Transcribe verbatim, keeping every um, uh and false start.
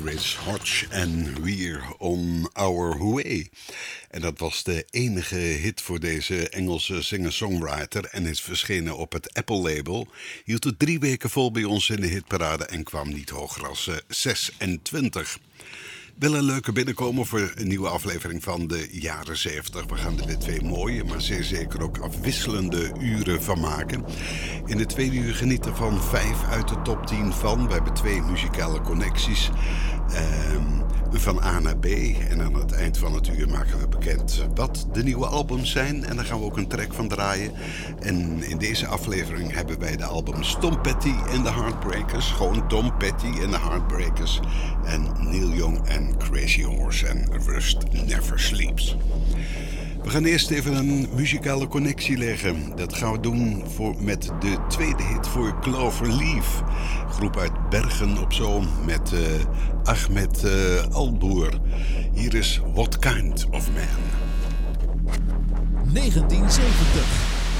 Chris Hodge en We're on Our Way. En dat was de enige hit voor deze Engelse singer-songwriter en is verschenen op het Apple-label. Hield het drie weken vol bij ons in de hitparade en kwam niet hoger als uh, zesentwintig. Wel een leuke binnenkomen voor een nieuwe aflevering van de jaren zeventig. We gaan er weer twee mooie, maar zeer zeker ook afwisselende uren van maken. In de tweede uur genieten van vijf uit de top tien van. We hebben twee muzikale connecties. Um, van A naar B. En aan het eind van het uur maken we bekend wat de nieuwe albums zijn. En daar gaan we ook een track van draaien. En in deze aflevering hebben wij de albums Tom Petty en The Heartbreakers. Gewoon Tom Petty en The Heartbreakers. En Neil Young en Crazy Horse en Rust Never Sleeps. We gaan eerst even een muzikale connectie leggen. Dat gaan we doen voor, met de tweede hit voor Clover Leaf. Groep uit Bergen op Zoom met uh, Ahmed uh, Alboer. Hier is What Kind of Man. negentien zeventig.